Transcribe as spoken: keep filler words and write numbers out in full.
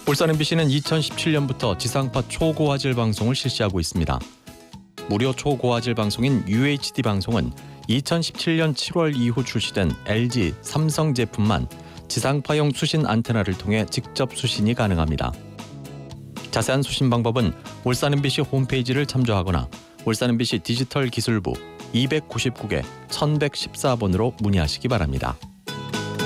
울산 엠비씨는 이천십칠 년부터 지상파 초고화질 방송을 실시하고 있습니다. 무료 초고화질 방송인 유에이치디 방송은 이천십칠 년 칠월 이후 출시된 엘지, 삼성 제품만 지상파용 수신 안테나를 통해 직접 수신이 가능합니다. 자세한 수신 방법은 울산 엠비씨 홈페이지를 참조하거나 울산 엠비씨 디지털 기술부 이백구십구 개 천백십사 번으로 문의하시기 바랍니다.